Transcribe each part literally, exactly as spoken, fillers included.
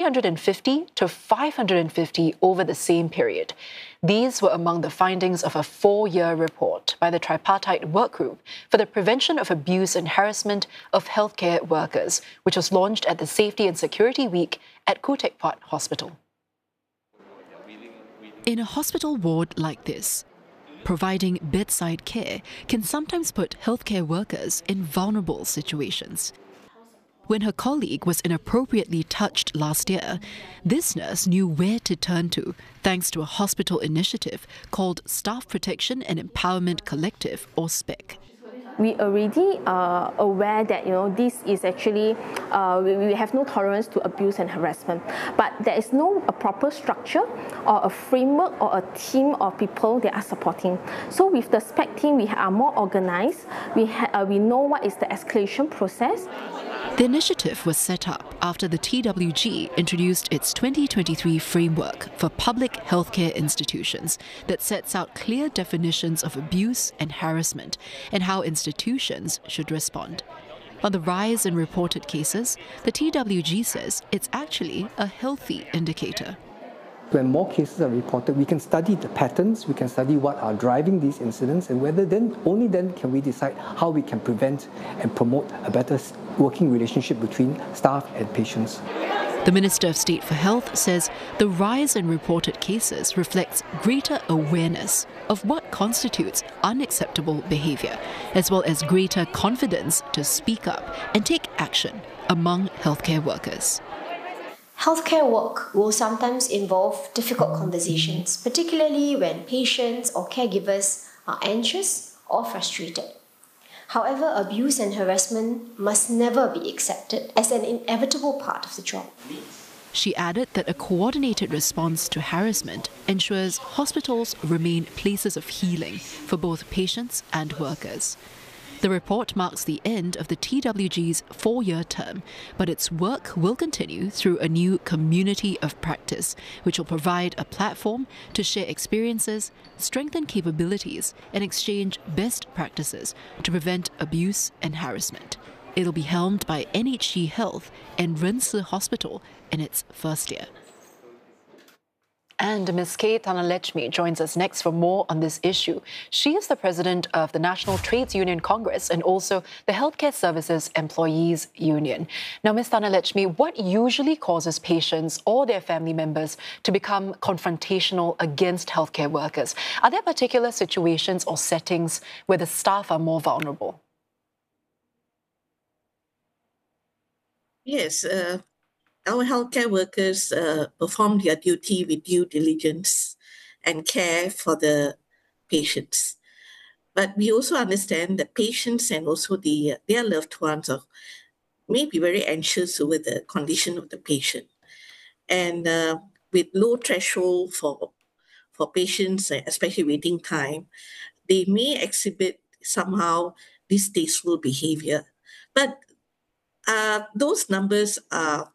hundred fifty to five hundred fifty over the same period. These were among the findings of a four-year report by the Tripartite Work Group for the Prevention of Abuse and Harassment of Healthcare Workers, which was launched at the Safety and Security Week at Khoo Teck Puat Hospital. In a hospital ward like this, providing bedside care can sometimes put healthcare workers in vulnerable situations. When her colleague was inappropriately touched last year, this nurse knew where to turn to thanks to a hospital initiative called Staff Protection and Empowerment Collective, or S P E C. We already are aware that you know this is actually uh, we, we have no tolerance to abuse and harassment, but there is no a proper structure or a framework or a team of people that are supporting. So with the S P E C team, we are more organized. We ha- uh, we know what is the escalation process. The initiative was set up after the T W G introduced its twenty twenty-three framework for public healthcare institutions that sets out clear definitions of abuse and harassment and how institutions should respond. On the rise in reported cases, the T W G says it's actually a healthy indicator. When more cases are reported, we can study the patterns, we can study what are driving these incidents, and whether then, only then can we decide how we can prevent and promote a better working relationship between staff and patients. The Minister of State for Health says the rise in reported cases reflects greater awareness of what constitutes unacceptable behaviour, as well as greater confidence to speak up and take action among healthcare workers. Healthcare work will sometimes involve difficult conversations, particularly when patients or caregivers are anxious or frustrated. However, abuse and harassment must never be accepted as an inevitable part of the job. She added that a coordinated response to harassment ensures hospitals remain places of healing for both patients and workers. The report marks the end of the T W G's four-year term, but its work will continue through a new community of practice, which will provide a platform to share experiences, strengthen capabilities, and exchange best practices to prevent abuse and harassment. It'll be helmed by N H G Health and Ren Si Hospital in its first year. And Miz K. Thanalechmi joins us next for more on this issue. She is the president of the National Trades Union Congress and also the Healthcare Services Employees Union. Now, Miz Thanalechmi, what usually causes patients or their family members to become confrontational against healthcare workers? Are there particular situations or settings where the staff are more vulnerable? Yes. Uh... Our healthcare workers uh, perform their duty with due diligence and care for the patients. But we also understand that patients and also the, their loved ones are, may be very anxious over the condition of the patient. And uh, with low threshold for, for patients, especially waiting time, they may exhibit somehow distasteful behavior. But uh, those numbers are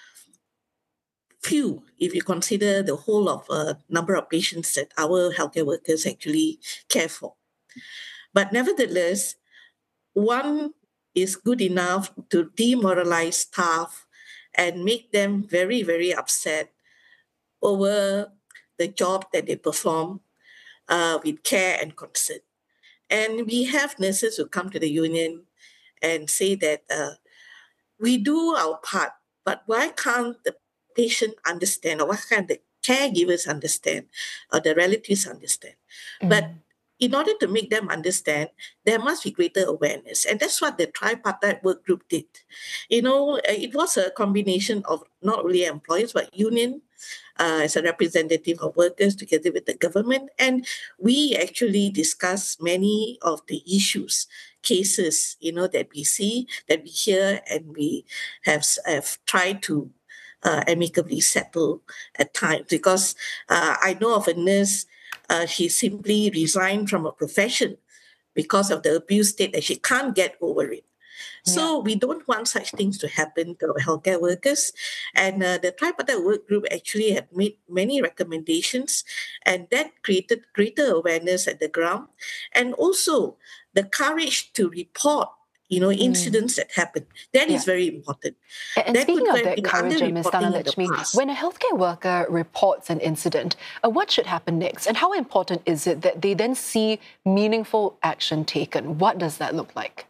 few if you consider the whole of a uh, number of patients that our healthcare workers actually care for. But nevertheless, one is good enough to demoralize staff and make them very, very upset over the job that they perform uh, with care and concern. And we have nurses who come to the union and say that uh, we do our part, but why can't the patient understand, or what can the caregivers understand, or the relatives understand? Mm. But in order to make them understand, there must be greater awareness. And that's what the Tripartite Work Group did. You know, it was a combination of not only employers, but union uh, as a representative of workers together with the government. And we actually discussed many of the issues, cases, you know, that we see, that we hear, and we have, have tried to Uh, amicably settle at times. Because uh, I know of a nurse, uh, she simply resigned from a profession because of the abuse state that she can't get over it. So yeah. We don't want such things to happen to our healthcare workers. And uh, the Tripartite Work Group actually had made many recommendations, and that created greater awareness at the ground, and also the courage to report you know, incidents mm. that happen. That yeah. is very important. And that speaking of the courage, Miz Dhanalakshmi, when a healthcare worker reports an incident, uh, what should happen next? And how important is it that they then see meaningful action taken? What does that look like?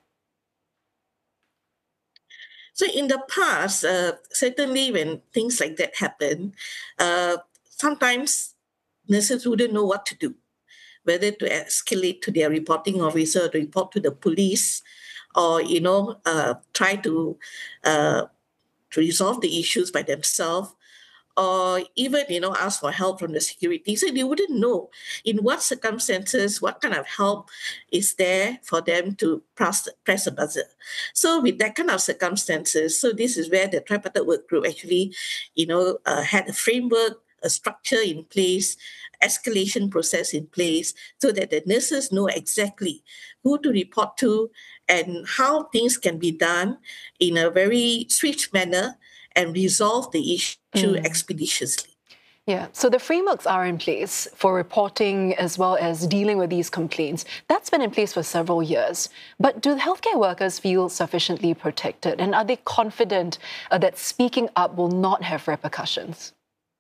So in the past, uh, certainly when things like that happen, uh, sometimes nurses wouldn't know what to do, whether to escalate to their reporting officer, or to report to the police, or, you know, uh, try to, uh, to resolve the issues by themselves, or even, you know, ask for help from the security. So they wouldn't know in what circumstances, what kind of help is there for them to press, press a buzzer. So with that kind of circumstances, so this is where the tripartite work group actually, you know, uh, had a framework, a structure in place, escalation process in place, so that the nurses know exactly who to report to and how things can be done in a very swift manner and resolve the issue mm. expeditiously. Yeah, so the frameworks are in place for reporting as well as dealing with these complaints. That's been in place for several years. But do healthcare workers feel sufficiently protected? And are they confident uh, that speaking up will not have repercussions?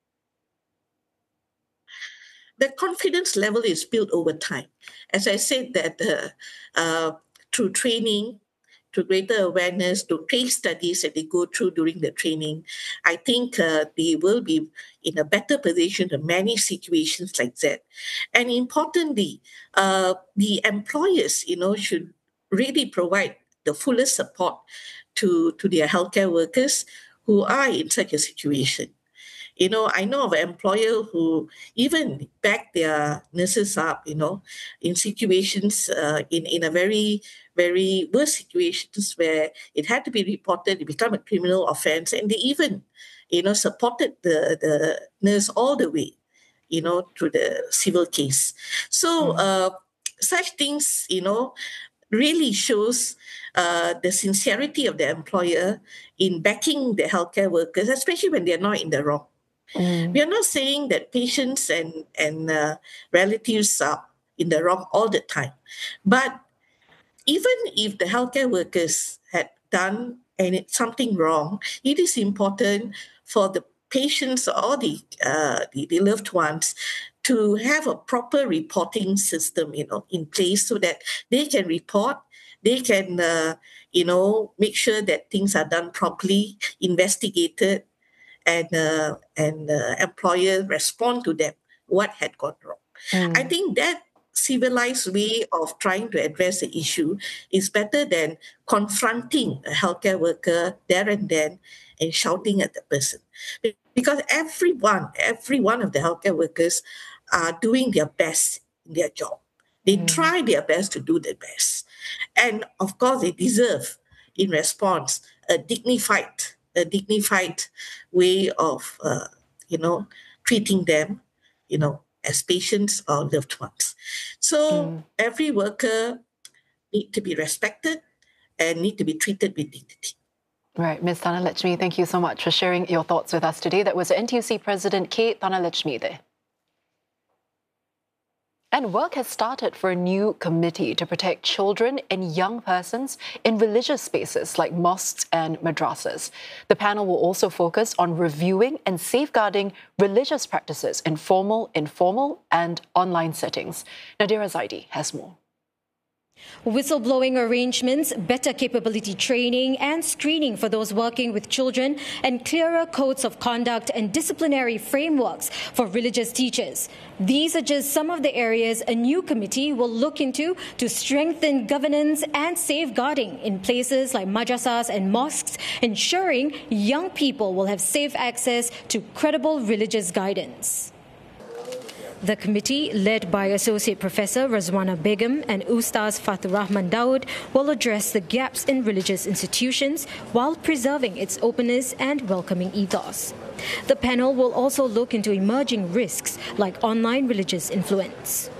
The confidence level is built over time. As I said, that uh, uh, through training, through greater awareness, to case studies that they go through during the training, I think uh, they will be in a better position to manage situations like that. And importantly, uh, the employers, you know, should really provide the fullest support to, to their healthcare workers who are in such a situation. You know, I know of an employer who even back their nurses up, you know, in situations, uh, in, in a very, very worse situations where it had to be reported, it became a criminal offense, and they even, you know, supported the, the nurse all the way, you know, through the civil case. So mm. uh, such things, you know, really shows uh, the sincerity of the employer in backing the healthcare workers, especially when they're not in the wrong. Mm. We are not saying that patients and, and uh, relatives are in the wrong all the time. But even if the healthcare workers had done any, something wrong, it is important for the patients or the, uh, the, the loved ones to have a proper reporting system, you know, in place so that they can report, they can, uh, you know, make sure that things are done properly, investigated, and uh, and uh, employer respond to them, what had gone wrong. Mm. I think that civilized way of trying to address the issue is better than confronting a healthcare worker there and then and shouting at the person. Because everyone, every one of the healthcare workers are doing their best in their job. They mm. try their best to do their best. And of course, they deserve, in response, a dignified a dignified way of, uh, you know, treating them, you know, as patients or loved ones. So mm. every worker need to be respected and need to be treated with dignity. Right. Miz Dhanalakshmi, thank you so much for sharing your thoughts with us today. That was N T U C President K. Dhanalakshmi there. And work has started for a new committee to protect children and young persons in religious spaces like mosques and madrasas. The panel will also focus on reviewing and safeguarding religious practices in formal, informal and online settings. Nadira Zaidi has more. Whistleblowing arrangements, better capability training and screening for those working with children, and clearer codes of conduct and disciplinary frameworks for religious teachers. These are just some of the areas a new committee will look into to strengthen governance and safeguarding in places like madrasas and mosques, ensuring young people will have safe access to credible religious guidance. The committee, led by Associate Professor Razwana Begum and Ustaz Fathur Rahman Daud, will address the gaps in religious institutions while preserving its openness and welcoming ethos. The panel will also look into emerging risks like online religious influence.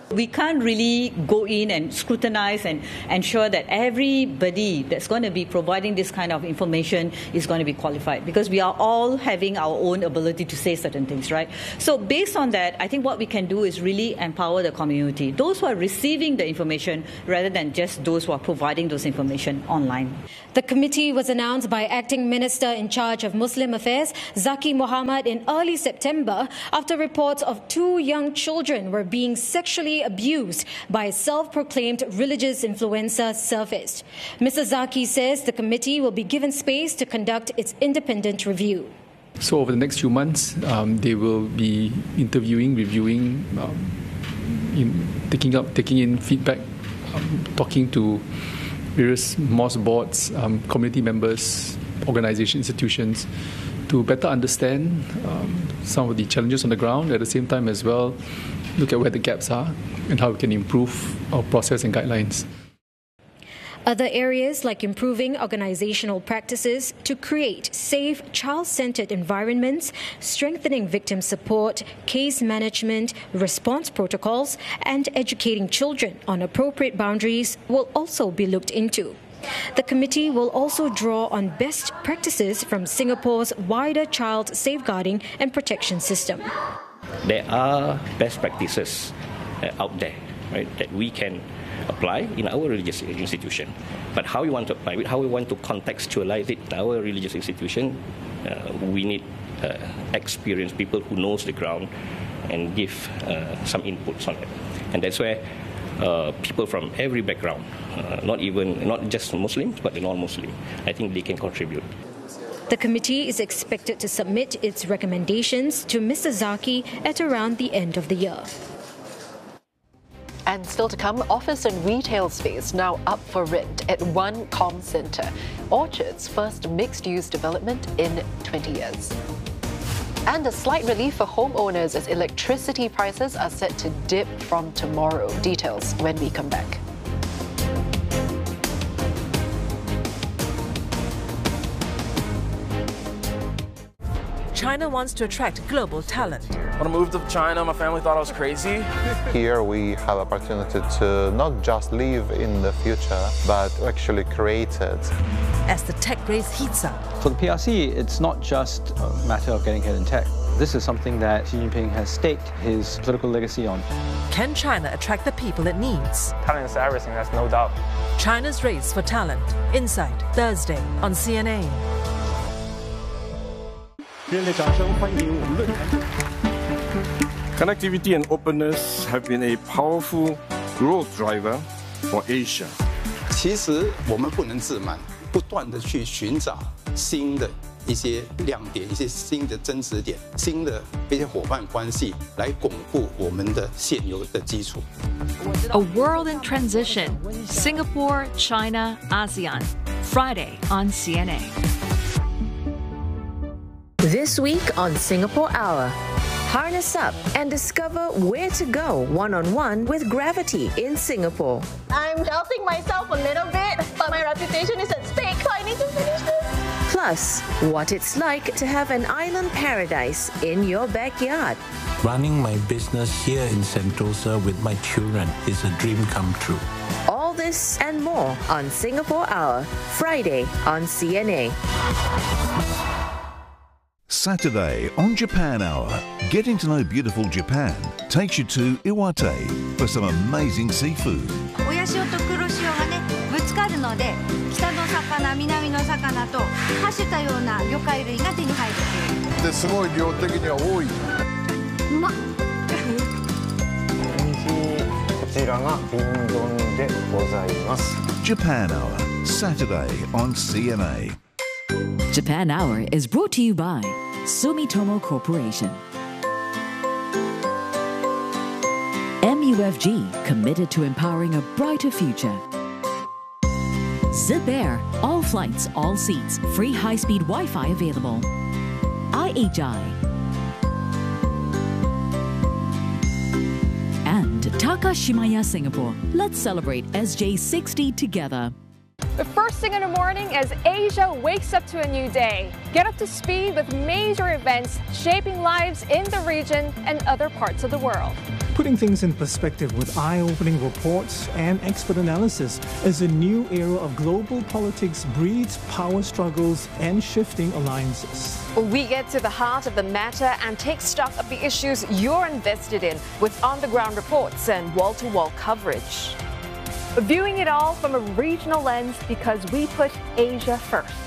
We can't really go in and scrutinize and ensure that everybody that's going to be providing this kind of information is going to be qualified, because we are all having our own ability to say certain things, right? So based on that, I think what we can do is really empower the community, those who are receiving the information rather than just those who are providing those information online. The committee was announced by Acting Minister in charge of Muslim Affairs, Zaki Mohamad, in early September after reports of two young children were being sexually abused by a self-proclaimed religious influencer surfaced. Mister Zaki says the committee will be given space to conduct its independent review. So over the next few months, um, they will be interviewing, reviewing, um, in, taking up, taking in feedback, um, talking to various mosque boards, um, community members, organisation, institutions, to better understand um, some of the challenges on the ground, at the same time as well look at where the gaps are and how we can improve our process and guidelines. Other areas like improving organizational practices to create safe, child-centered environments, strengthening victim support, case management, response protocols, and educating children on appropriate boundaries will also be looked into. The committee will also draw on best practices from Singapore's wider child safeguarding and protection system. There are best practices uh, out there, right, that we can apply in our religious institution. But how we want to apply it, how we want to contextualize it in our religious institution, uh, we need uh, experienced people who knows the ground and give uh, some inputs on it. And that's where uh, people from every background, uh, not even, not just Muslims, but the non-Muslim, I think they can contribute. The committee is expected to submit its recommendations to Mister Zaki at around the end of the year. And still to come, office and retail space now up for rent at One Comcentre, Orchard's first mixed-use development in twenty years. And a slight relief for homeowners as electricity prices are set to dip from tomorrow. Details when we come back. China wants to attract global talent. When I moved to China, my family thought I was crazy. Here we have opportunity to not just live in the future, but actually create it. As the tech race heats up. For the P R C, it's not just a matter of getting ahead in tech. This is something that Xi Jinping has staked his political legacy on. Can China attract the people it needs? Talent is everything, there's no doubt. China's race for talent. Insight, Thursday on C N A. Connectivity and openness have been a powerful growth driver for Asia. 其实我们不能自满，不断地去寻找新的一些亮点、一些新的增值点、新的一些伙伴关系，来巩固我们的现有的基础。 A world in transition. Singapore, China, ASEAN. Friday on C N A. This week on Singapore Hour, harness up and discover where to go one-on-one with Gravity in Singapore. I'm doubting myself a little bit, but my reputation is at stake, so I need to finish this. Plus, what it's like to have an island paradise in your backyard. Running my business here in Sentosa with my children is a dream come true. All this and more on Singapore Hour, Friday on C N A. Saturday on Japan Hour, getting to know beautiful Japan takes you to Iwate for some amazing seafood. 親潮と黒潮がねぶつかるので北の魚南の魚とはしたような魚介類が手に入るっていう。ですごい量的には多い。うまっ。 こちらが瓶丼でございます。 Japan Hour, Saturday on C N A. Japan Hour is brought to you by Sumitomo Corporation. M U F G, committed to empowering a brighter future. Zip Air, all flights, all seats, free high-speed Wi-Fi available. I H I. And Takashimaya Singapore. Let's celebrate S J sixty together. The first thing in the morning as Asia wakes up to a new day. Get up to speed with major events shaping lives in the region and other parts of the world. Putting things in perspective with eye-opening reports and expert analysis as a new era of global politics breeds power struggles and shifting alliances. We get to the heart of the matter and take stock of the issues you're invested in with on-the-ground reports and wall-to-wall coverage. Viewing it all from a regional lens because we put Asia first.